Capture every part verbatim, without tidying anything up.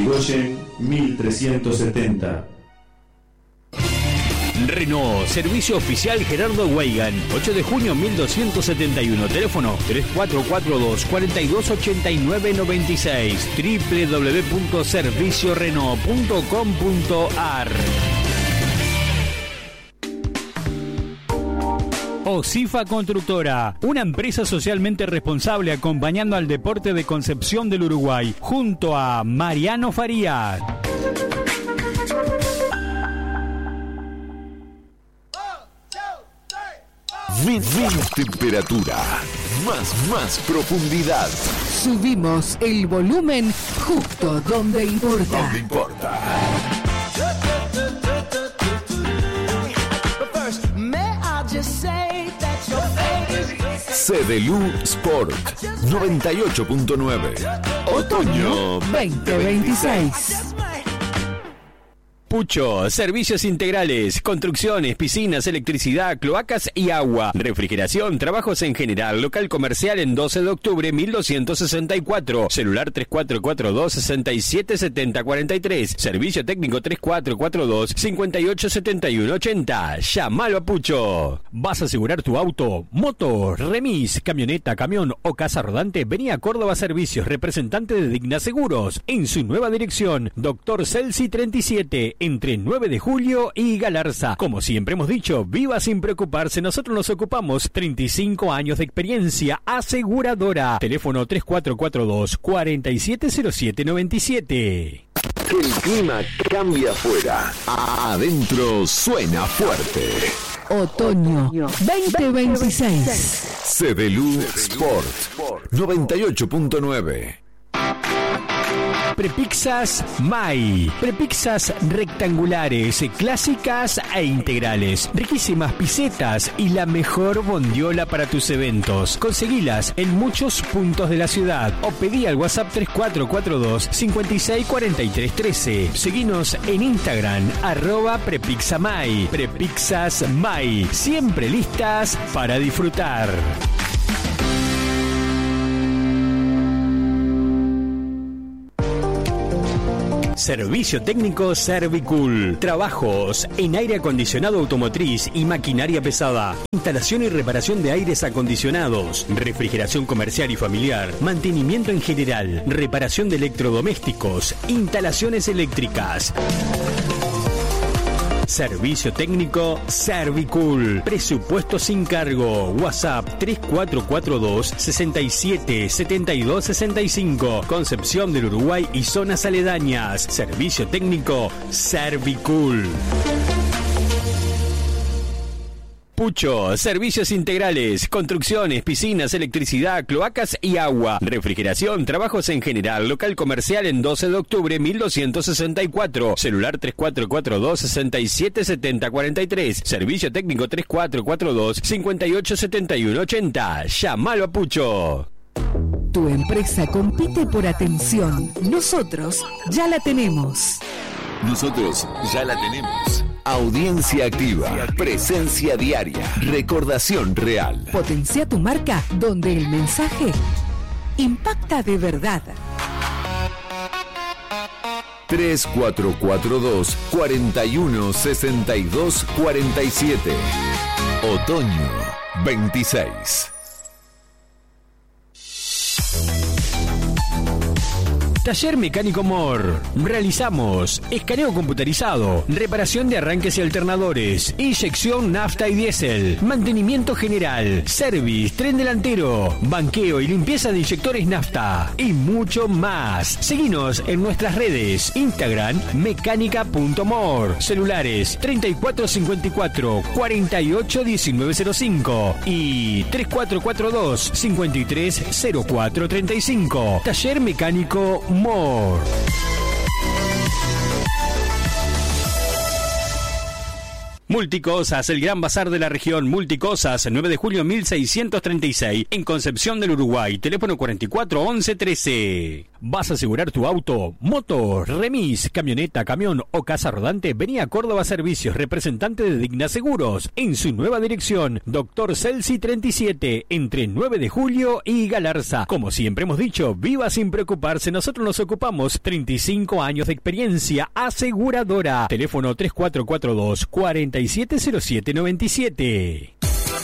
Irigoyen mil trescientos setenta. Renault, servicio oficial Gerardo Weigan, ocho de junio mil doscientos setenta y uno, teléfono tres cuatro cuatro dos, cuatro dos ocho nueve nueve seis, doble u doble u doble u punto servicio renault punto com punto a r. Osifa Constructora, una empresa socialmente responsable acompañando al deporte de Concepción del Uruguay, junto a Mariano Farías. Menos temperatura, más, más profundidad. Subimos el volumen justo donde importa. Donde importa. Cedelu Sport noventa y ocho punto nueve. Otoño veinte veintiséis. Pucho, servicios integrales, construcciones, piscinas, electricidad, cloacas y agua, refrigeración, trabajos en general, local comercial en doce de octubre mil doscientos sesenta y cuatro, celular tres cuatro cuatro dos, seis siete siete cero cuatro tres, servicio técnico tres cuatro cuatro dos, cinco ocho siete uno ocho cero, llámalo a Pucho. ¿Vas a asegurar tu auto, moto, remis, camioneta, camión o casa rodante? Vení a Córdoba Servicios, representante de Digna Seguros, en su nueva dirección, Doctor Celsi treinta y siete, entre nueve de julio y Galarza. Como siempre hemos dicho, viva sin preocuparse, nosotros nos ocupamos. Treinta y cinco años de experiencia aseguradora. Teléfono tres cuatro cuatro dos, cuatro siete cero siete nueve siete. El clima cambia afuera. Adentro suena fuerte. Otoño veinte veintiséis. Cedelu Sport noventa y ocho punto nueve. Prepizzas Mai. Prepizzas rectangulares, clásicas e integrales. Riquísimas pisetas y la mejor bondiola para tus eventos. Conseguilas en muchos puntos de la ciudad o pedí al WhatsApp tres cuatro cuatro dos, cinco seis cuatro tres uno tres. Seguinos en Instagram, arroba Prepizzamai. Prepizzas Mai. Siempre listas para disfrutar. Servicio técnico Servicool. Trabajos en aire acondicionado automotriz y maquinaria pesada. Instalación y reparación de aires acondicionados. Refrigeración comercial y familiar. Mantenimiento en general. Reparación de electrodomésticos. Instalaciones eléctricas. Servicio técnico Servicool. Presupuesto sin cargo. WhatsApp tres cuatro cuatro dos, seis siete siete dos seis cinco. Concepción del Uruguay y zonas aledañas. Servicio técnico Servicool. Pucho, servicios integrales, construcciones, piscinas, electricidad, cloacas y agua, refrigeración, trabajos en general, local comercial en doce de octubre mil doscientos sesenta y cuatro, celular tres cuatro cuatro dos, seis siete siete cero cuatro tres, servicio técnico tres cuatro cuatro dos, cinco ocho siete uno ocho cero, llámalo a Pucho. Tu empresa compite por atención. Nosotros ya la tenemos. Nosotros ya la tenemos. Audiencia activa, presencia diaria, recordación real. Potencia tu marca donde el mensaje impacta de verdad. tres cuatro cuatro dos, cuatro uno seis dos cuatro siete. Otoño veintiséis. Taller Mecánico Mor. Realizamos escaneo computarizado, reparación de arranques y alternadores, inyección nafta y diésel, mantenimiento general, service, tren delantero, banqueo y limpieza de inyectores nafta y mucho más. Seguinos en nuestras redes, Instagram mecánica punto mor, celulares treinta y cuatro cincuenta y cuatro, cuarenta y ocho diecinueve cero cinco y tres cuatro cuatro dos, cincuenta y tres cero cuatro treinta y cinco. Taller Mecánico Mor. Multicosas, el gran bazar de la región. Multicosas, nueve de julio mil seiscientos treinta y seis, en Concepción del Uruguay. Teléfono cuarenta y cuatro once trece. ¿Vas a asegurar tu auto, moto, remis, camioneta, camión o casa rodante? Vení a Córdoba Servicios, representante de Digna Seguros, en su nueva dirección, Doctor Celsi treinta y siete, entre nueve de julio y Galarza. Como siempre hemos dicho, viva sin preocuparse, nosotros nos ocupamos. treinta y cinco años de experiencia aseguradora. Teléfono tres cuatro cuatro dos, cuatro siete cero siete nueve siete.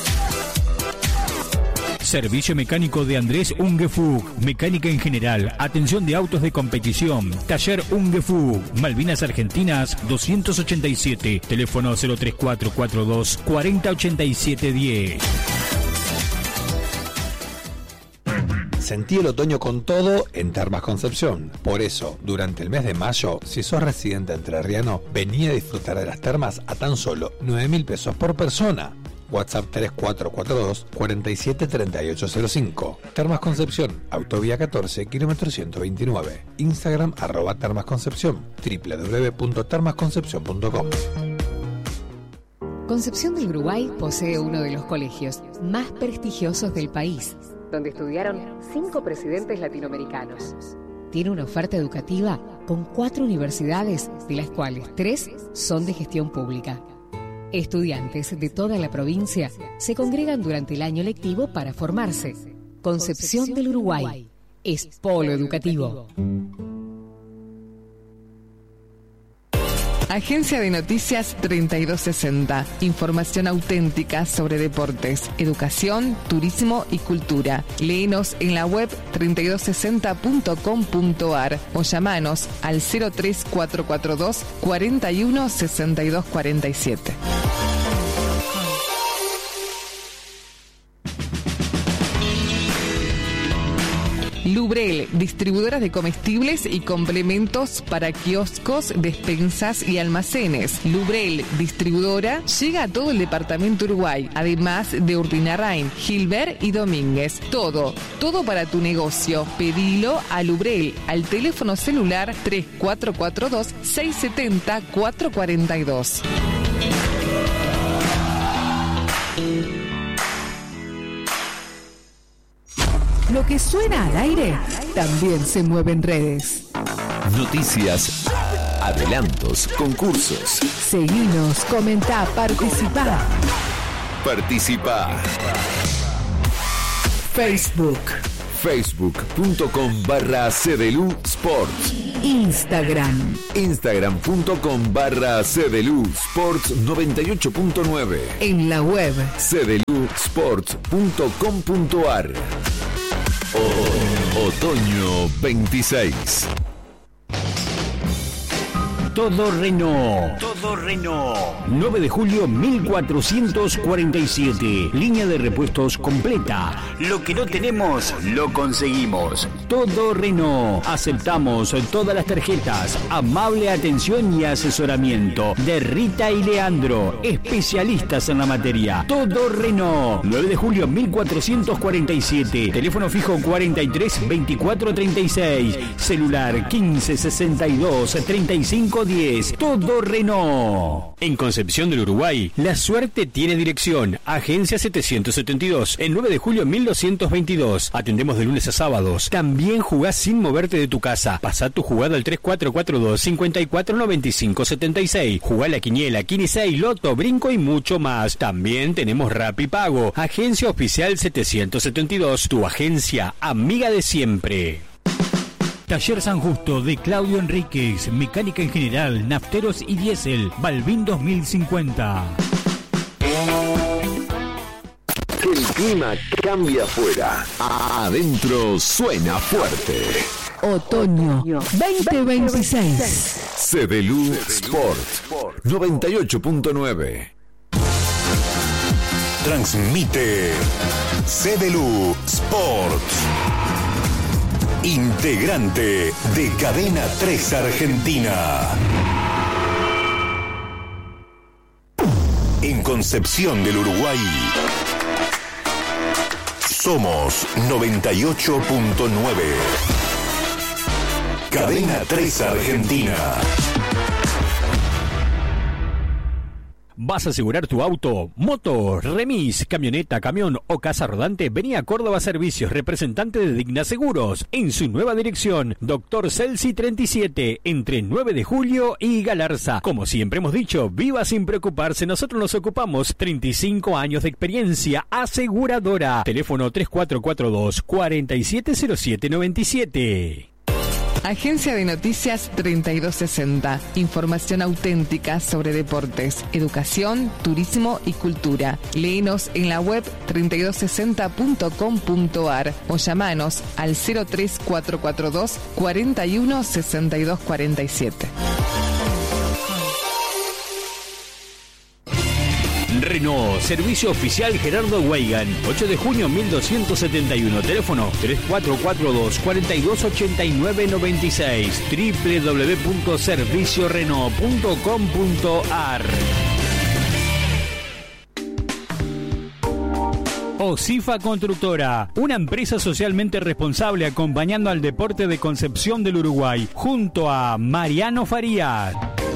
Servicio mecánico de Andrés Ungefug, mecánica en general, atención de autos de competición, taller Ungefug, Malvinas Argentinas doscientos ochenta y siete, teléfono cero tres cuatro cuatro dos, cuatro cero ocho siete uno cero. Sentí el otoño con todo en Termas Concepción. Por eso, durante el mes de mayo, si sos residente entrerriano, vení a disfrutar de las termas a tan solo nueve mil pesos por persona. WhatsApp tres cuatro cuatro dos, cuatro siete tres ocho cero cinco. Termas Concepción, Autovía catorce, kilómetro ciento veintinueve. Instagram, arroba Termas Concepción, doble u doble u doble u punto termas concepción punto com. Concepción del Uruguay posee uno de los colegios más prestigiosos del país, donde estudiaron cinco presidentes latinoamericanos. Tiene una oferta educativa con cuatro universidades, de las cuales tres son de gestión pública. Estudiantes de toda la provincia se congregan durante el año lectivo para formarse. Concepción del Uruguay es polo educativo. Agencia de Noticias treinta y dos sesenta. Información auténtica sobre deportes, educación, turismo y cultura. Léenos en la web treinta y dos sesenta punto com punto ar o llamanos al cero tres cuatro cuatro dos, cuatro uno, seis dos cuatro siete. Lubrel, distribuidoras de comestibles y complementos para kioscos, despensas y almacenes. Lubrel, distribuidora, llega a todo el departamento Uruguay, además de Urdinarrain, Gilbert y Domínguez. Todo, todo para tu negocio. Pedilo a Lubrel, al teléfono celular tres cuatro cuatro dos, seis siete cero, cuatro cuatro dos. Lo que suena al aire también se mueve en redes. Noticias, adelantos, concursos. Seguinos, comentá, participá. Participa. Facebook, Facebook.com barra Cedelu Sports. Instagram, Instagram.com barra Cedelu Sports noventa y ocho punto nueve. en la web cedelu sports punto com punto ar. O- Otoño veintiséis. Todo Renault. Todo Renault. nueve de julio mil cuatrocientos cuarenta y siete. Línea de repuestos completa. Lo que no tenemos, lo conseguimos. Todo Renault. Aceptamos todas las tarjetas. Amable atención y asesoramiento de Rita y Leandro, especialistas en la materia. Todo Renault. nueve de julio mil cuatrocientos cuarenta y siete. Teléfono fijo cuarenta y tres, veinticuatro treinta y seis. Celular quince, sesenta y dos, treinta y cinco diez. Todo Renault. En Concepción del Uruguay, la suerte tiene dirección. Agencia setecientos setenta y dos, el nueve de julio mil doscientos veintidós. Atendemos de lunes a sábados. También jugás sin moverte de tu casa. Pasá tu jugada al tres cuatro cuatro dos, cinco cuatro nueve cinco siete seis. Jugá la quiniela, quince, loto, brinco y mucho más. También tenemos Rapipago. Agencia oficial setecientos setenta y dos, tu agencia amiga de siempre. Taller San Justo de Claudio Enríquez, mecánica en general, nafteros y diésel, Balbín dos mil cincuenta. El clima cambia afuera. Adentro suena fuerte. Otoño veinte veintiséis. Cedelu Sport noventa y ocho punto nueve. Transmite Cedelu Sports. Integrante de Cadena tres Argentina. En Concepción del Uruguay somos noventa y ocho punto nueve. Cadena tres Argentina. ¿Vas a asegurar tu auto, moto, remis, camioneta, camión o casa rodante? Vení a Córdoba Servicios, representante de Digna Seguros, en su nueva dirección, Doctor Celsi treinta y siete, entre nueve de julio y Galarza. Como siempre hemos dicho, viva sin preocuparse, nosotros nos ocupamos. treinta y cinco años de experiencia aseguradora. Teléfono tres cuatro cuatro dos, cuatro siete cero siete nueve siete. Agencia de Noticias treinta y dos sesenta. Información auténtica sobre deportes, educación, turismo y cultura. Léenos en la web treinta y dos sesenta punto com punto ar o llamanos al cero tres cuatro cuatro dos, cuatro uno, seis dos cuatro siete. Renault, servicio oficial Gerardo Weigan, ocho de junio mil doscientos setenta y uno, teléfono tres cuatro cuatro dos, cuatro dos ocho nueve nueve seis, doble u doble u doble u punto servicio renault punto com punto ar. Osifa Constructora, una empresa socialmente responsable acompañando al deporte de Concepción del Uruguay, junto a Mariano Farías.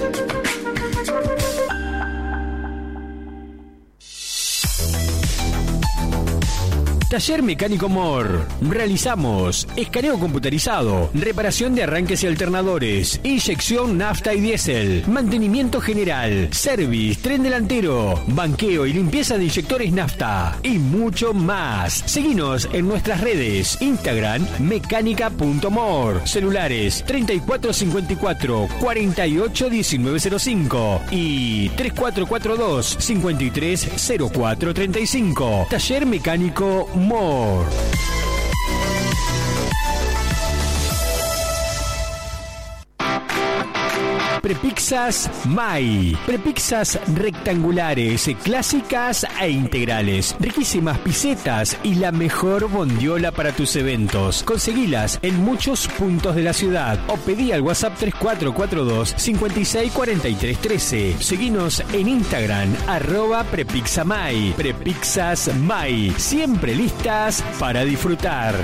Taller Mecánico Mor. Realizamos escaneo computarizado, reparación de arranques y alternadores, inyección nafta y diésel, mantenimiento general, service, tren delantero, banqueo y limpieza de inyectores nafta y mucho más. Seguinos en nuestras redes, Instagram mecánica punto mor, celulares treinta y cuatro cincuenta y cuatro, cuarenta y ocho diecinueve cero cinco y tres cuatro cuatro dos, cincuenta y tres cero cuatro treinta y cinco. Taller Mecánico Mor. Prepizzas Mai. Prepizzas rectangulares, clásicas e integrales. Riquísimas pisetas y la mejor bondiola para tus eventos. Conseguilas en muchos puntos de la ciudad o pedí al WhatsApp tres cuatro cuatro dos, cincuenta y seis cuarenta y tres trece. Seguinos en Instagram, arroba Prepizza Mai. Prepizzas Mai. Siempre listas para disfrutar.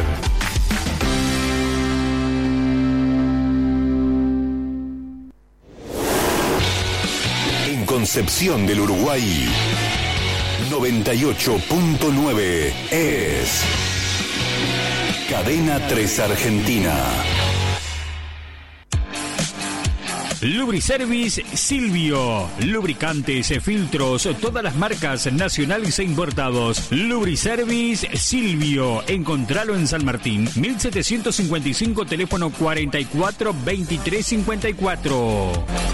Concepción del Uruguay, noventa y ocho punto nueve es Cadena tres Argentina. Lubriservice Silvio. Lubricantes, filtros, todas las marcas nacionales e importados. Lubriservice Silvio. Encontralo en San Martín, mil setecientos cincuenta y cinco, teléfono cuarenta y cuatro veintitrés cincuenta y cuatro.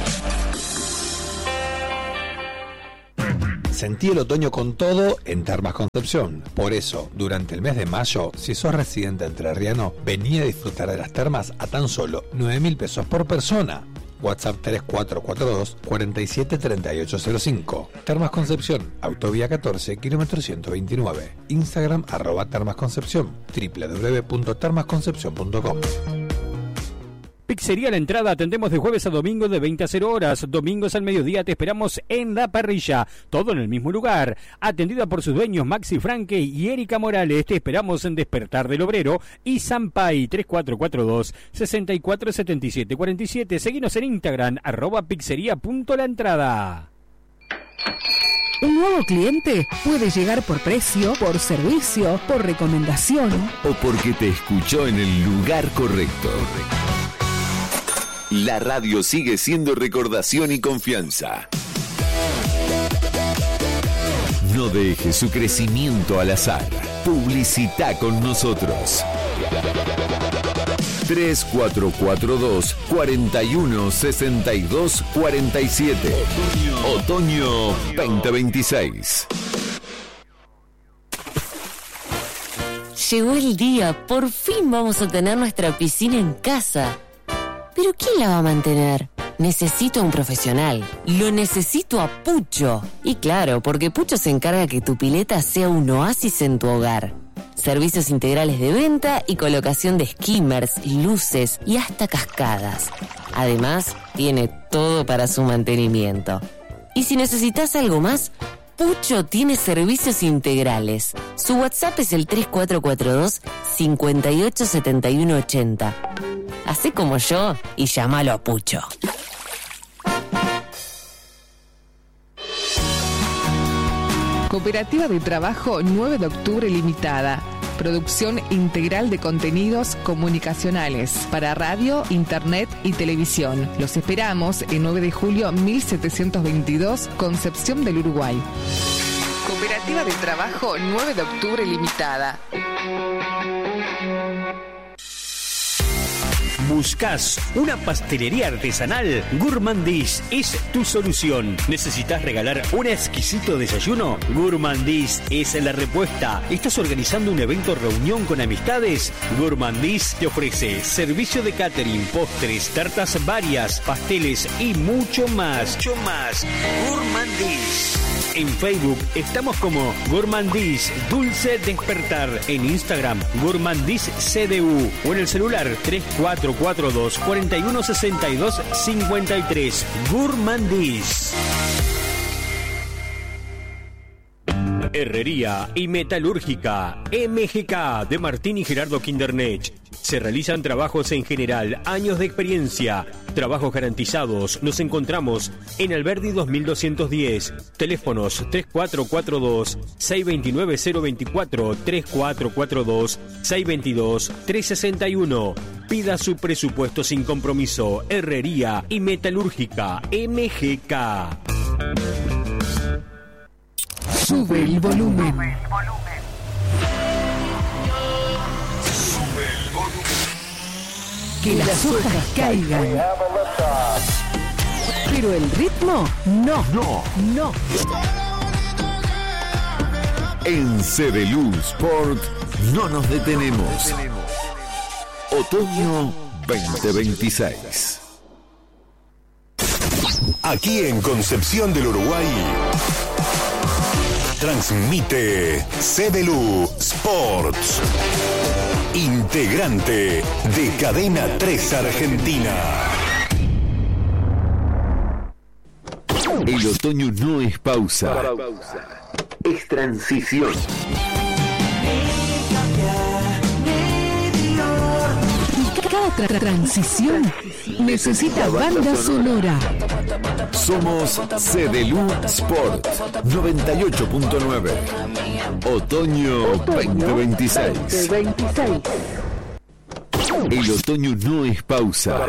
Sentí el otoño con todo en Termas Concepción. Por eso, durante el mes de mayo, si sos residente entrerriano, vení a disfrutar de las termas a tan solo nueve mil pesos por persona. WhatsApp tres cuatro cuatro dos, cuatro siete tres ocho cero cinco. Termas Concepción, Autovía catorce, kilómetro ciento veintinueve. Instagram, arroba Termas Concepción, doble u doble u doble u punto termas concepción punto com. Pizzería La Entrada, atendemos de jueves a domingo de veinte a cero horas, domingos al mediodía te esperamos en La Parrilla, todo en el mismo lugar, atendida por sus dueños Maxi Franque y Erika Morales. Te esperamos en Despertar del Obrero y Sampay, tres cuatro cuatro dos, sesenta y cuatro setenta y siete cuarenta y siete. Seguinos en Instagram, arroba pizzería punto la entrada. Un nuevo cliente puede llegar por precio, por servicio, por recomendación o porque te escuchó en el lugar correcto. La radio sigue siendo recordación y confianza. No deje su crecimiento al azar. Publicita con nosotros. tres cuatro cuatro dos, cuatro uno, seis dos cuatro siete. Otoño veinte veintiséis. Llegó el día, por fin vamos a tener nuestra piscina en casa. ¿Pero quién la va a mantener? Necesito a un profesional. Lo necesito a Pucho. Y claro, porque Pucho se encarga que tu pileta sea un oasis en tu hogar. Servicios integrales de venta y colocación de skimmers, luces y hasta cascadas. Además, tiene todo para su mantenimiento. Y si necesitas algo más, Pucho tiene servicios integrales. Su WhatsApp es el tres cuatro cuatro dos, cinco ocho siete uno ocho cero. Hacé como yo y llámalo a Pucho. Cooperativa de Trabajo nueve de octubre Limitada. Producción integral de contenidos comunicacionales para radio, internet y televisión. Los esperamos en nueve de julio mil setecientos veintidós, Concepción del Uruguay. Cooperativa de Trabajo nueve de octubre Limitada. ¿Buscas una pastelería artesanal? Gourmandis es tu solución. ¿Necesitas regalar un exquisito desayuno? Gourmandis es la respuesta. ¿Estás organizando un evento reunión con amistades? Gourmandis te ofrece servicio de catering, postres, tartas varias, pasteles y mucho más. Mucho más. Gourmandis. En Facebook estamos como Gourmandis Dulce Despertar. En Instagram, Gourmandis C D U. O en el celular tres cuatro cuatro dos, cuatro uno seis dos, cinco tres. Gourmandis. Herrería y Metalúrgica M G K de Martín y Gerardo Kindernech. Se realizan trabajos en general, años de experiencia, trabajos garantizados. Nos encontramos en Alberdi dos mil doscientos diez. Teléfonos tres cuatro cuatro dos, seis dos nueve cero dos cuatro, tres cuatro cuatro dos, seis dos dos, tres seis uno. Pida su presupuesto sin compromiso. Herrería y Metalúrgica M G K. Sube el volumen. Sube el volumen. Que las hojas caigan. Pero el ritmo, no, no, no. En Cebelú Sport no nos detenemos. Otoño veinte veintiséis. Aquí en Concepción del Uruguay transmite Cebelú Sports, integrante de Cadena tres Argentina. El otoño no es pausa, es transición. Cada tra- transición necesita banda sonora. Somos Cebelú Sport noventa y ocho punto nueve. Otoño veinte veintiséis. El otoño no es pausa.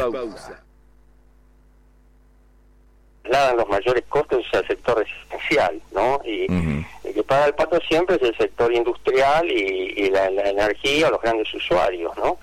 Trasladan los mayores costos al sector residencial, ¿no? Y uh-huh. el que paga el pato siempre es el sector industrial y, y la, la energía, los grandes usuarios, ¿no?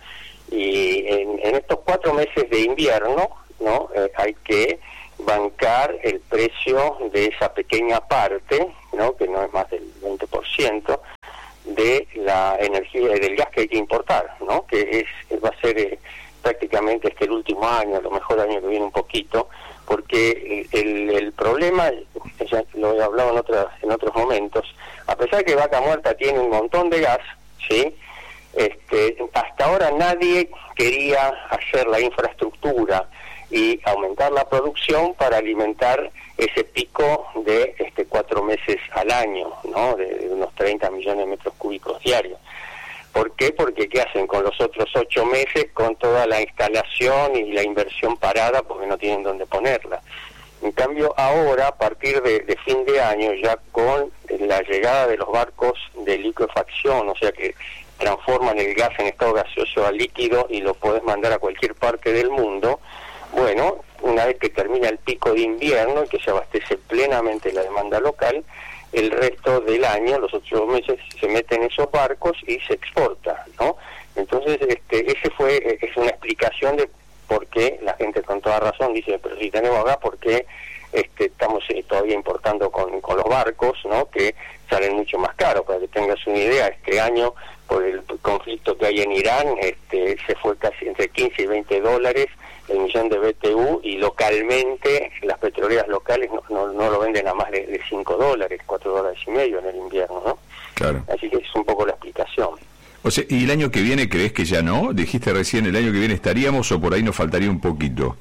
Y en, en estos cuatro meses de invierno, ¿no? Eh, hay que bancar el precio de esa pequeña parte, ¿no? Que no es más del veinte por ciento de la energía y del gas que hay que importar, ¿no? Que es va a ser eh, prácticamente este el último año, a lo mejor el año que viene un poquito, porque el, el problema, ya lo he hablado en otras en otros momentos, a pesar de que Vaca Muerta tiene un montón de gas, ¿sí? Este, hasta ahora nadie quería hacer la infraestructura y aumentar la producción para alimentar ese pico de este cuatro meses al año, ¿no? De, de unos treinta millones de metros cúbicos diarios. ¿Por qué? Porque ¿qué hacen con los otros ocho meses con toda la instalación y la inversión parada porque no tienen dónde ponerla? En cambio ahora, a partir de, de fin de año, ya con la llegada de los barcos de liquefacción, o sea que transforman el gas en estado gaseoso a líquido y lo podés mandar a cualquier parte del mundo, bueno, una vez que termina el pico de invierno y que se abastece plenamente la demanda local, el resto del año, los ocho meses, se meten esos barcos y se exporta, ¿no? Entonces, este, ese fue, es una explicación de por qué la gente con toda razón dice, pero si tenemos acá, ¿por qué este, estamos eh, todavía importando con, con los barcos, ¿no? Que salen mucho más caros? Para que tengas una idea, este año, por el conflicto que hay en Irán, este, se fue casi entre quince y veinte dólares el millón de B T U, y localmente las petroleras locales no, no, no lo venden a más de, de cinco dólares, cuatro dólares y medio en el invierno, ¿no? Claro. Así que es un poco la explicación. O sea, ¿y el año que viene crees que ya no? Dijiste recién, ¿el año que viene estaríamos o por ahí nos faltaría un poquito?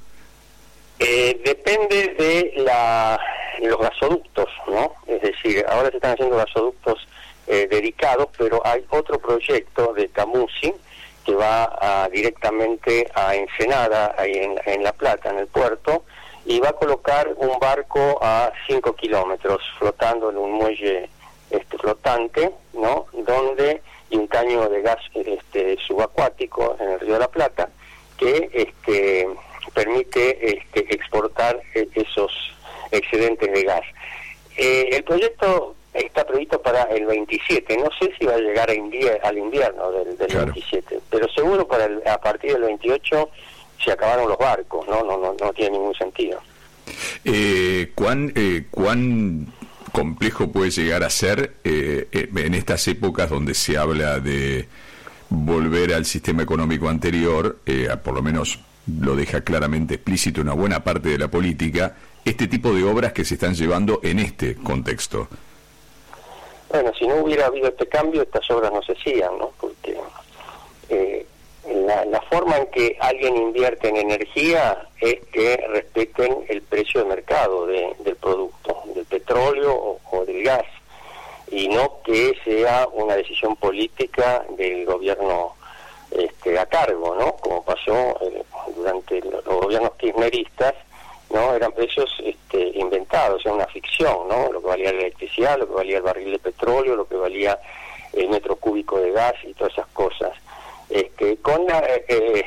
Eh, depende de la, los gasoductos, ¿no? Es decir, ahora se están haciendo gasoductos eh, dedicados, pero hay otro proyecto de Camusi que va a, directamente a Ensenada, ahí en, en La Plata, en el puerto, y va a colocar un barco a cinco kilómetros, flotando en un muelle este, flotante, ¿no? Donde y un caño de gas este, subacuático en el Río de la Plata que este, permite este, exportar esos excedentes de gas. Eh, el proyecto está previsto para el veintisiete, no sé si va a llegar a invier- al invierno del, del claro. veintisiete, pero seguro para el, a partir del veintiocho se acabaron los barcos, no no no, no tiene ningún sentido. Eh, ¿cuán, eh, ¿Cuán complejo puede llegar a ser eh, en estas épocas donde se habla de volver al sistema económico anterior, eh, por lo menos lo deja claramente explícito una buena parte de la política, este tipo de obras que se están llevando en este contexto? Bueno, si no hubiera habido este cambio, estas obras no se hacían, ¿no? Porque eh, la, la forma en que alguien invierte en energía es que respeten el precio de mercado de, del producto, del petróleo o, o del gas, y no que sea una decisión política del gobierno este, a cargo, ¿no? Como pasó eh, durante los gobiernos kirchneristas, ¿no? Eran precios este, inventados, era una ficción, ¿no? Lo que valía la electricidad, lo que valía el barril de petróleo, lo que valía el metro cúbico de gas y todas esas cosas. Este, con la, eh, eh,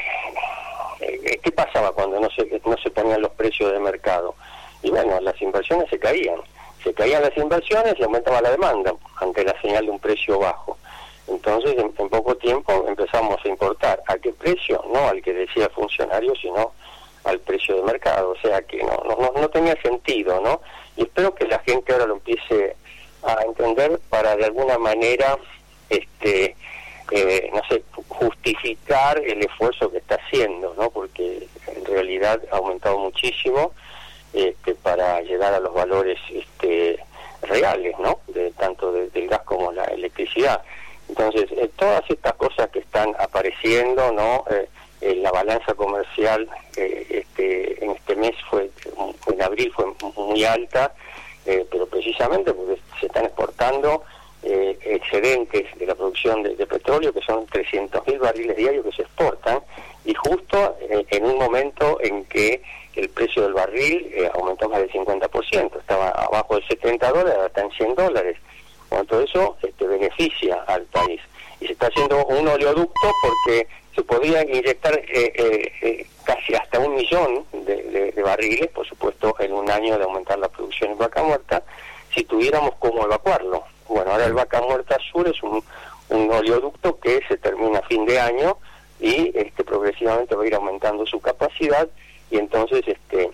eh, ¿qué pasaba cuando no se no se ponían los precios de mercado? Y bueno, las inversiones se caían, se caían las inversiones y aumentaba la demanda ante la señal de un precio bajo. Entonces, en, en poco tiempo empezamos a importar. ¿A qué precio? No al que decía el funcionario, sino al precio de mercado, o sea que no, no, no tenía sentido, ¿no? Y espero que la gente ahora lo empiece a entender para de alguna manera, este, eh, no sé, justificar el esfuerzo que está haciendo, ¿no? Porque en realidad ha aumentado muchísimo este, para llegar a los valores este, reales, ¿no? De, tanto de, del gas como la electricidad. Entonces, eh, todas estas cosas que están apareciendo, ¿no? Eh, la balanza comercial eh, este, en este mes fue, en abril fue muy alta, eh, pero precisamente porque se están exportando eh, excedentes de la producción de, de petróleo, que son trescientos mil barriles diarios que se exportan, y justo eh, en un momento en que el precio del barril eh, aumentó más del cincuenta por ciento, estaba abajo de setenta dólares, ahora está en cien dólares. Bueno, todo eso este, beneficia al país. Y se está haciendo un oleoducto porque se podía inyectar eh, eh, eh, casi hasta un millón de, de, de barriles, por supuesto, en un año de aumentar la producción en Vaca Muerta, si tuviéramos cómo evacuarlo. Bueno, ahora el Vaca Muerta Sur es un, un oleoducto que se termina a fin de año y este progresivamente va a ir aumentando su capacidad, y entonces este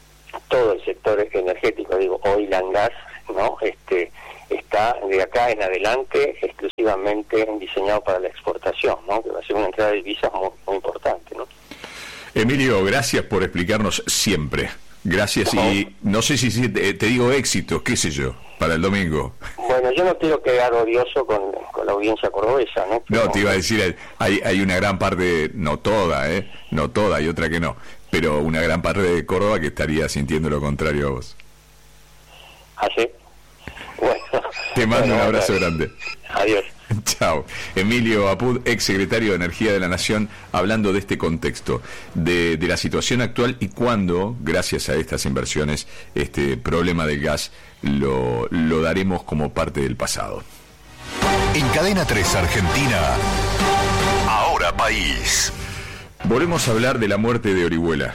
todo el sector energético, digo, oil and gas, ¿no? Este está de acá en adelante exclusivamente diseñado para la exportación, ¿no? Que va a ser una entrada de divisas muy, muy importante, ¿no? Emilio, gracias por explicarnos siempre. Gracias, y no sé si, si te, te digo éxito, qué sé yo, para el domingo. Bueno, yo no quiero quedar odioso con, con la audiencia cordobesa, ¿no? Pero... No, te iba a decir, hay, hay una gran parte, no toda, ¿eh? No toda, hay otra que no, pero una gran parte de Córdoba que estaría sintiendo lo contrario a vos. ¿Ah, sí? Bueno. Te mando bueno, un abrazo bueno. grande. Adiós. Chao. Emilio Apud, ex secretario de Energía de la Nación, hablando de este contexto, de, de la situación actual y cuándo, gracias a estas inversiones, este problema del gas lo, lo daremos como parte del pasado. En Cadena tres Argentina, Ahora País. Volvemos a hablar de la muerte de Orihuela.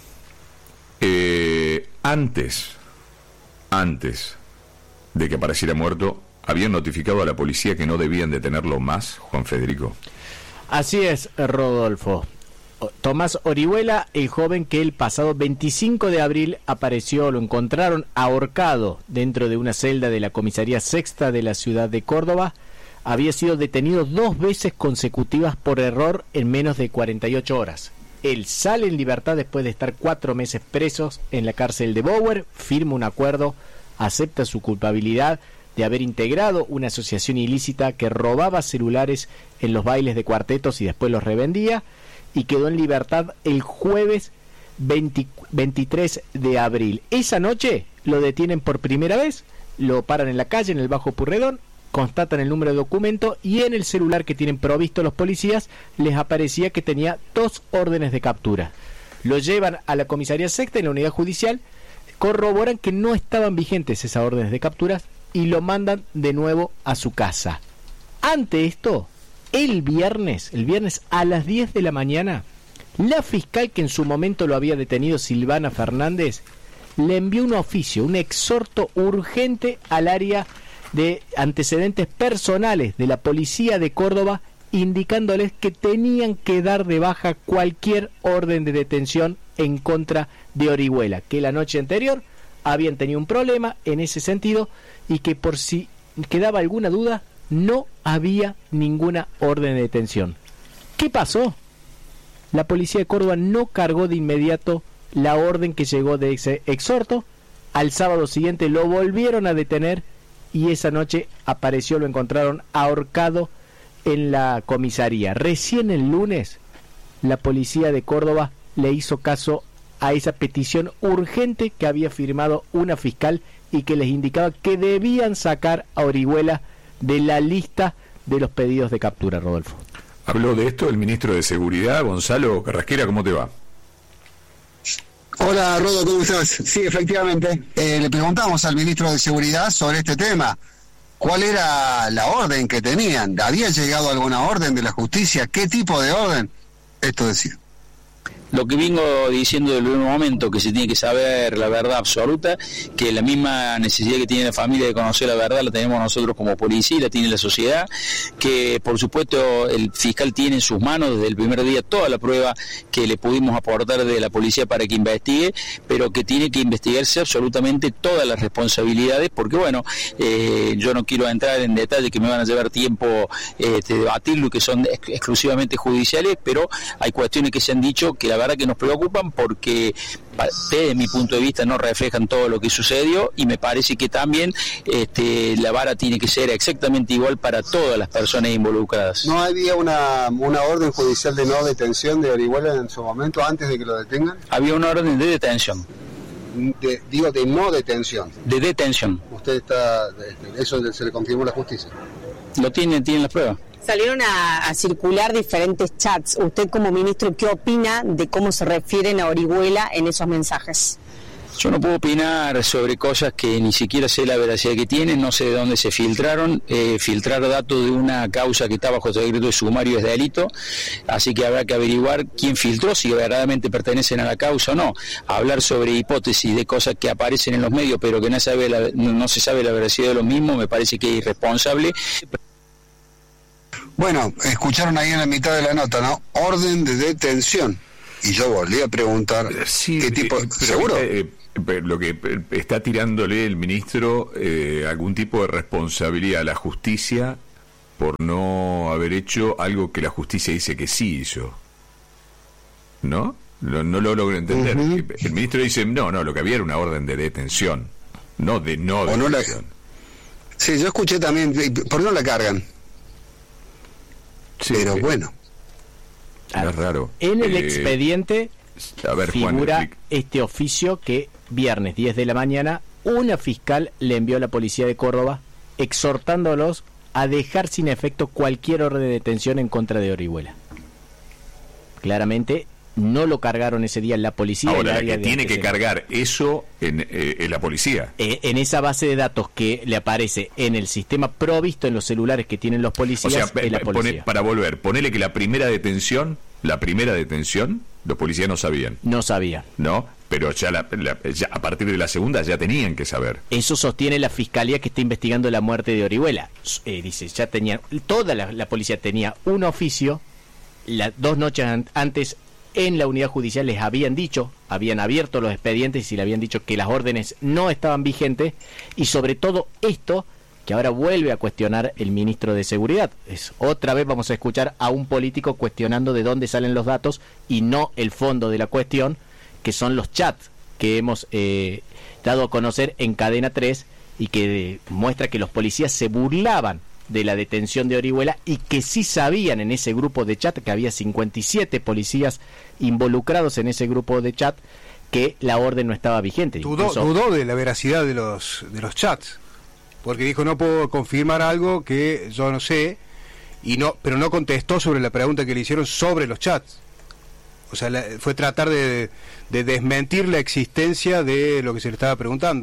Eh, antes, antes de que apareciera muerto, habían notificado a la policía que no debían detenerlo más, Juan Federico. Así es, Rodolfo. Tomás Orihuela, el joven que el pasado veinticinco de abril apareció, lo encontraron ahorcado dentro de una celda de la comisaría sexta de la ciudad de Córdoba, había sido detenido dos veces consecutivas por error en menos de cuarenta y ocho horas. Él sale en libertad después de estar cuatro meses presos en la cárcel de Bower, firma un acuerdo, acepta su culpabilidad de haber integrado una asociación ilícita que robaba celulares en los bailes de cuartetos y después los revendía, y quedó en libertad el jueves veinte, veintitrés de abril. Esa noche lo detienen por primera vez, lo paran en la calle, en el Bajo Purredón, constatan el número de documento y en el celular que tienen provisto los policías les aparecía que tenía dos órdenes de captura. Lo llevan a la comisaría sexta en la unidad judicial, corroboran que no estaban vigentes esas órdenes de capturas, y lo mandan de nuevo a su casa. Ante esto, el viernes, el viernes a las diez de la mañana, la fiscal que en su momento lo había detenido, Silvana Fernández, le envió un oficio, un exhorto urgente al área de antecedentes personales de la policía de Córdoba, indicándoles que tenían que dar de baja cualquier orden de detención en contra de Orihuela, que la noche anterior habían tenido un problema en ese sentido y que por si quedaba alguna duda, no había ninguna orden de detención. ¿Qué pasó? La policía de Córdoba no cargó de inmediato la orden que llegó de ese exhorto. Al sábado siguiente lo volvieron a detener y esa noche apareció, lo encontraron ahorcado en la comisaría. Recién el lunes la policía de Córdoba le hizo caso a esa petición urgente que había firmado una fiscal y que les indicaba que debían sacar a Orihuela de la lista de los pedidos de captura, Rodolfo. Habló de esto el ministro de Seguridad, Gonzalo Carrasquera. ¿Cómo te va? Hola, Rodo, ¿cómo estás? Sí, efectivamente. Eh, le preguntamos al ministro de Seguridad sobre este tema. ¿Cuál era la orden que tenían? ¿Había llegado alguna orden de la justicia? ¿Qué tipo de orden? Esto decía. Lo que vengo diciendo desde el primer momento, que se tiene que saber la verdad absoluta, que la misma necesidad que tiene la familia de conocer la verdad la tenemos nosotros como policía y la tiene la sociedad, que por supuesto el fiscal tiene en sus manos desde el primer día toda la prueba que le pudimos aportar de la policía para que investigue, pero que tiene que investigarse absolutamente todas las responsabilidades, porque bueno, eh, yo no quiero entrar en detalle que me van a llevar tiempo eh, de debatirlo y que son ex- exclusivamente judiciales, pero hay cuestiones que se han dicho que la verdad que nos preocupan porque desde mi punto de vista no reflejan todo lo que sucedió y me parece que también este, la vara tiene que ser exactamente igual para todas las personas involucradas. ¿No había una, una orden judicial de no detención de Orihuela en su momento antes de que lo detengan? Había una orden de detención. De, digo, de no detención. De detención. ¿Usted está, eso se le confirmó a la justicia? Lo tiene, tiene las pruebas. Salieron a, a circular diferentes chats. Usted como ministro, ¿qué opina de cómo se refieren a Orihuela en esos mensajes? Yo no puedo opinar sobre cosas que ni siquiera sé la veracidad que tienen, no sé de dónde se filtraron. Eh, filtrar datos de una causa que está bajo secreto de sumario es delito, así que habrá que averiguar quién filtró, si verdaderamente pertenecen a la causa o no. Hablar sobre hipótesis de cosas que aparecen en los medios pero que no, sabe la, no se sabe la veracidad de lo mismo, me parece que es irresponsable. Bueno, escucharon ahí en la mitad de la nota, ¿no? Orden de detención. Y yo volví a preguntar, sí, ¿qué tipo? Eh, ¿Seguro? Eh, eh, lo que está tirándole el ministro, eh, algún tipo de responsabilidad a la justicia por no haber hecho algo que la justicia dice que sí hizo. ¿No? No, no lo logro entender. Uh-huh. El ministro dice, no, no, lo que había era una orden de detención, no de no detención. No la... Sí, yo escuché también, ¿por qué no la cargan? Sí, pero sí. Bueno. Es raro. En el eh, expediente a ver, figura Juan, este oficio que viernes diez de la mañana una fiscal le envió a la policía de Córdoba exhortándolos a dejar sin efecto cualquier orden de detención en contra de Orihuela. Claramente no lo cargaron ese día en la policía. Ahora, la que tiene que cargar eso en, eh, en la policía. Eh, en esa base de datos que le aparece en el sistema provisto en los celulares que tienen los policías, o sea, en la policía. Pone, para volver, ponele que la primera detención, la primera detención, los policías no sabían. No sabían. No, pero ya, la, la, ya a partir de la segunda ya tenían que saber. Eso sostiene la fiscalía que está investigando la muerte de Orihuela. Eh, dice, ya tenían, toda la, la policía tenía un oficio, la, dos noches an, antes en la unidad judicial les habían dicho, habían abierto los expedientes y le habían dicho que las órdenes no estaban vigentes, y sobre todo esto que ahora vuelve a cuestionar el ministro de Seguridad. Es otra vez vamos a escuchar a un político cuestionando de dónde salen los datos y no el fondo de la cuestión, que son los chats que hemos eh, dado a conocer en Cadena tres y que eh, muestra que los policías se burlaban de la detención de Orihuela y que sí sabían en ese grupo de chat, que había cincuenta y siete policías involucrados en ese grupo de chat, que la orden no estaba vigente. Dudó, Incluso... dudó de la veracidad de los de los chats, porque dijo no puedo confirmar algo que yo no sé, y no, pero no contestó sobre la pregunta que le hicieron sobre los chats. O sea, la, fue tratar de, de desmentir la existencia de lo que se le estaba preguntando.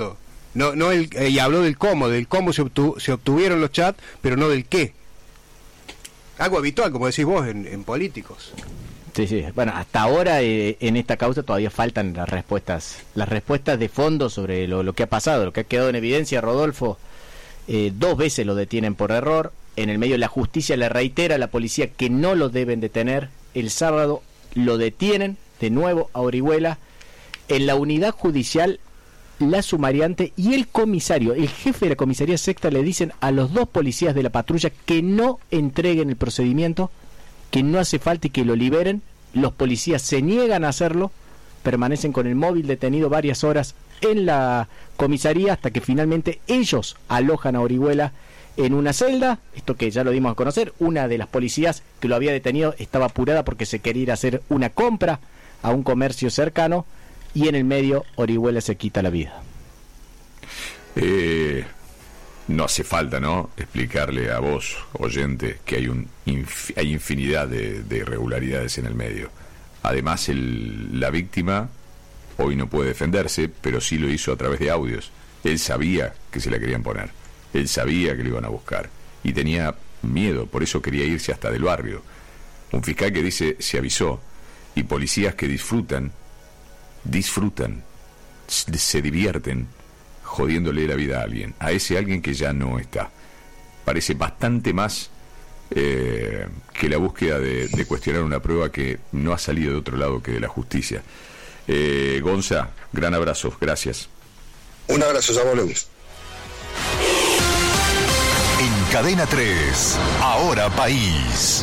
No, no el, eh, y habló del cómo, del cómo se, obtu, se obtuvieron los chats, pero no del qué. Algo habitual, como decís vos, en, en políticos. Sí, sí. Bueno, hasta ahora eh, en esta causa todavía faltan las respuestas, las respuestas de fondo sobre lo, lo que ha pasado, lo que ha quedado en evidencia, Rodolfo. Eh, dos veces lo detienen por error. En el medio de la justicia le reitera a la policía que no lo deben detener. El sábado lo detienen de nuevo a Orihuela. En la unidad judicial, la sumariante y el comisario, el jefe de la comisaría sexta, le dicen a los dos policías de la patrulla que no entreguen el procedimiento, que no hace falta y que lo liberen. Los policías se niegan a hacerlo, permanecen con el móvil detenido varias horas en la comisaría hasta que finalmente ellos alojan a Orihuela en una celda. Esto que ya lo dimos a conocer, una de las policías que lo había detenido estaba apurada porque se quería ir a hacer una compra a un comercio cercano, y en el medio Orihuela se quita la vida. Eh, no hace falta, ¿no?, explicarle a vos, oyente, que hay un inf- hay infinidad de, de irregularidades en el medio. Además, el, la víctima hoy no puede defenderse, pero sí lo hizo a través de audios. Él sabía que se la querían poner, él sabía que lo iban a buscar y tenía miedo, por eso quería irse hasta del barrio. Un fiscal que dice se avisó, y policías que disfrutan disfrutan, se divierten jodiéndole la vida a alguien, a ese alguien que ya no está. Parece bastante más eh, que la búsqueda de, de cuestionar una prueba que no ha salido de otro lado que de la justicia. eh, Gonza, gran abrazo, gracias. Un abrazo, ya volvemos. En Cadena tres, Ahora País.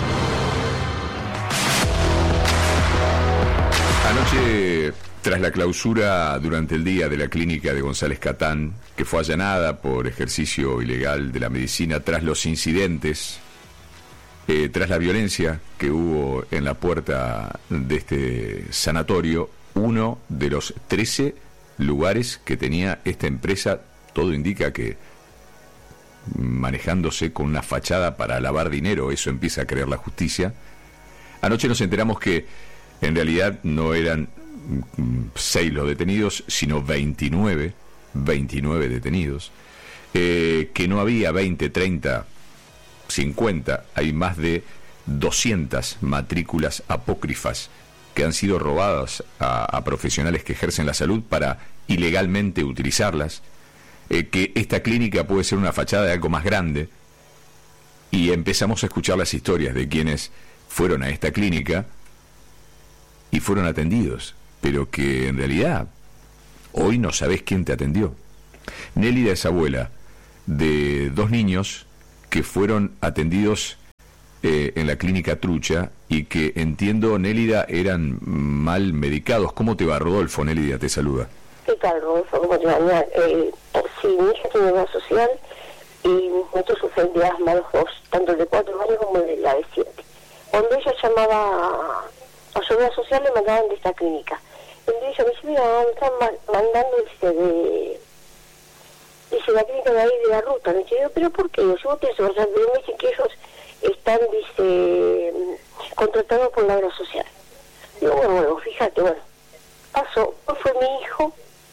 Anoche, tras la clausura durante el día de la clínica de González Catán, que fue allanada por ejercicio ilegal de la medicina, tras los incidentes, eh, tras la violencia que hubo en la puerta de este sanatorio, uno de los trece lugares que tenía esta empresa, todo indica que manejándose con una fachada para lavar dinero, eso empieza a creer la justicia. Anoche nos enteramos que en realidad no eran seis los detenidos, sino veintinueve, veintinueve detenidos, eh, que no había veinte, treinta, cincuenta, hay más de doscientas matrículas apócrifas que han sido robadas a, a profesionales que ejercen la salud para ilegalmente utilizarlas, eh, que esta clínica puede ser una fachada de algo más grande, y empezamos a escuchar las historias de quienes fueron a esta clínica y fueron atendidos, pero que en realidad hoy no sabés quién te atendió. Nélida es abuela de dos niños que fueron atendidos eh, en la clínica Trucha y que, entiendo, Nélida, eran mal medicados. ¿Cómo te va, Rodolfo? Nélida te saluda. ¿Qué tal, Rodolfo? ¿Cómo te va? Mira, eh, sí, mi hija tiene una social y nosotros sufren de asma los dos, tanto el de cuatro años como el de la de siete. Cuando ella llamaba a su obra social, le mandaban de esta clínica. Entonces ella me dice, mira, me están ma- mandando dice, de, dice, la clínica de ahí de la ruta. Me dice, pero ¿por qué? Si vos tenés obra social, me dicen que ellos están, dice, contratados por la obra social. Digo, bueno, bueno, fíjate, bueno, pasó, pues fue mi hijo,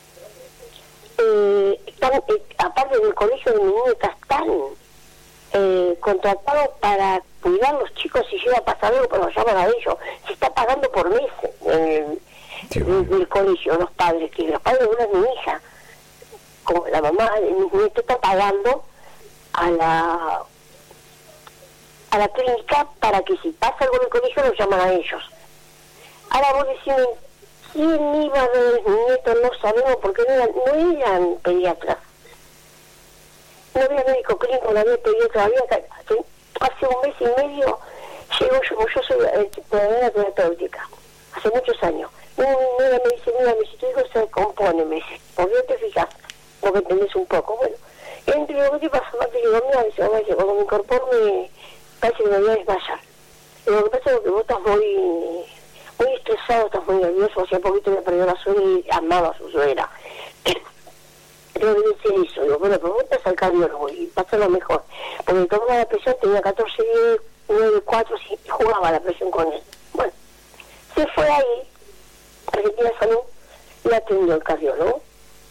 eh, están, eh, aparte del colegio de mi niño, están eh, contratados para cuidar a los chicos. Si llega a pasar algo, pues nos llaman a ellos. Se está pagando por mes en el, del, del colegio, los padres, que los padres de una de mi hija, como la mamá de mi nieto, está pagando a la a la clínica para que si pasa algo en el colegio los llaman a ellos. Ahora vos decís, ¿quién iba a ver a mi nieto? No sabemos, porque no eran, no eran pediatras. No había médico clínico, no había pediatra. Había, hace un mes y medio llego yo, yo soy eh, pedagога terapéutica, hace muchos años. Una niña me dice, mira, si tu hijo se compone, me dice, ¿por qué te fijas? Porque entendés un poco. Bueno, entre lo que pasa, Marta, digo, mira, dice, mamá, dice, cuando me incorporo me parece que me voy a desmayar. Y lo que pasa es que vos estás muy, muy estresado, estás muy nervioso. Hacía poquito me perdió la suegra y amaba a su suegra. Pero debe ser eso. Digo, bueno, pero vos estás al cardiólogo y pasa lo mejor. Porque tomaba la presión, tenía catorce, diez, nueve, cuatro, y jugaba la presión con él. Bueno, se fue ahí, Argentina Salud, y atendió el cardiólogo.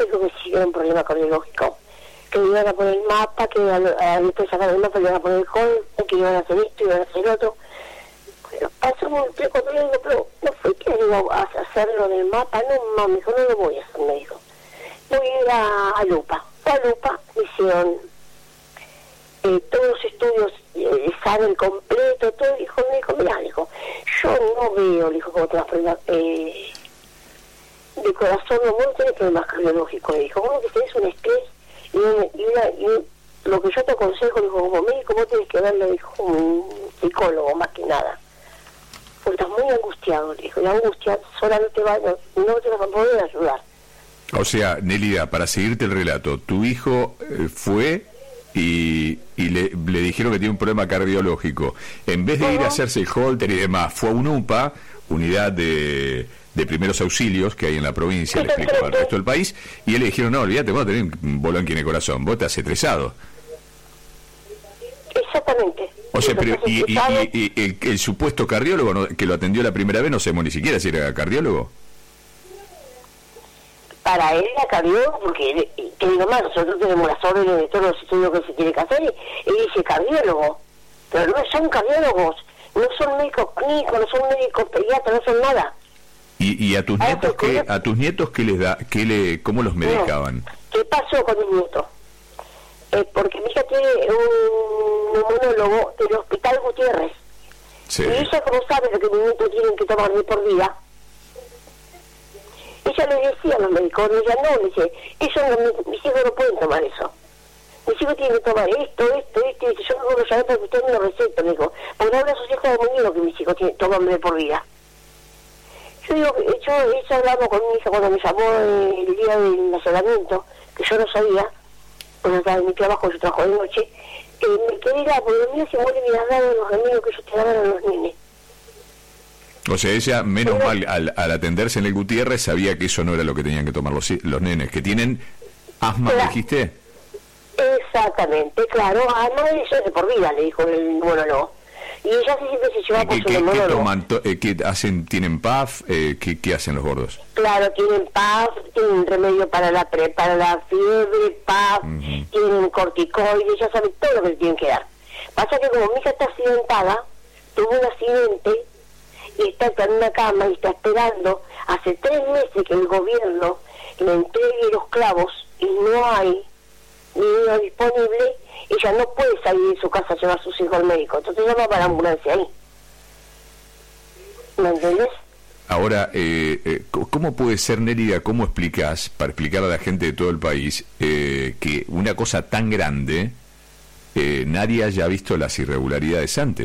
dijo que sí era un problema cardiológico, que le iban a poner el mapa, que al, al después sacar el mapa le iban a poner el Holter, que iban a hacer esto, iban a hacer otro. Bueno, pasó un tiempo, pero le digo, pero no fue que iba a hacer lo del mapa, no, no, me dijo, no lo voy a hacer, me dijo. Voy a ir a, a Lupa. A Lupa me hicieron eh, todos los estudios, eh, examen completo, todo, dijo, me dijo, mirá, dijo, yo no veo, dijo, como te vas a poner, eh, de corazón, no, vos no tenés problemas cardiológicos, dijo, vos que tenés un estrés, y, una, y, una, y lo que yo te aconsejo, dijo, como médico, vos tenés que verlo, dijo, un psicólogo, más que nada, porque estás muy angustiado, dijo, y la angustia solamente va, no, no te vas a poder ayudar. O sea, Nélida, para seguirte el relato, tu hijo eh, fue y, y le, le dijeron que tiene un problema cardiológico. En vez de uh-huh. ir a hacerse el Holter y demás, fue a un U P A, unidad de, de primeros auxilios que hay en la provincia, le explico al resto del país, y él le dijeron, no, olvídate, vos tenés un bolón en el corazón, vos te has estresado. Exactamente. O sea, pero, y, y, y, y el, el supuesto cardiólogo no, que lo atendió la primera vez, no sabemos ni siquiera si era cardiólogo. Para él era cardiólogo, porque, que digo más, nosotros tenemos las órdenes de todos los estudios que se tiene que hacer, y él dice cardiólogo, pero no son cardiólogos, no son médicos clínicos, no son médicos pediatras, no son nada. ¿Y, y a tus nietos qué, a tus nietos qué les da, qué le, cómo los medicaban? No. ¿Qué pasó con mis nietos? Eh, porque mi hija tiene un neumólogo del Hospital Gutiérrez, sí. Y ella, como sabe lo que mis nietos tienen que tomar de por vida, ella le decía a los médicos, ella no, le dice, ellos no, mis hijos no pueden tomar eso. Mis hijos tienen que tomar esto, esto, esto, y yo no lo sabía porque usted me lo receta, me dijo, porque ahora sociedad de conmigo que mis hijos tienen, toman de por vida. Yo digo, yo, ella hablaba con mi hija cuando me llamó el día del nacionamiento, que yo no sabía, porque estaba en mi trabajo, yo trabajo de noche, que me quedé la, porque mira si muere me has dado los remedios que ellos te daban a los nenes. O sea, ella, menos mal, al, al atenderse en el Gutiérrez, sabía que eso no era lo que tenían que tomar los, los nenes, que tienen asma, claro. ¿Dijiste? Exactamente, claro, asma eso es de por vida, le dijo el monólogo. Y ella siempre se lleva por su ¿Qué, monólogo. ¿qué toman? Eh, ¿Qué hacen? ¿Tienen P A F? Eh, ¿qué, ¿Qué hacen los gordos? Claro, tienen P A F, tienen remedio para la pre, para la fiebre, P A F, uh-huh. Tienen corticoides, ya saben todo lo que le tienen que dar. Pasa que como mi hija está accidentada, tuvo un accidente, y está en una cama y está esperando hace tres meses que el gobierno le entregue los clavos y no hay dinero disponible, ella no puede salir de su casa a llevar a sus hijos al médico, entonces llama para la ambulancia ahí. ¿Me entiendes? Ahora, eh, eh, ¿cómo puede ser, Nélida, cómo explicás, para explicar a la gente de todo el país, eh, que una cosa tan grande, eh, nadie haya visto las irregularidades antes?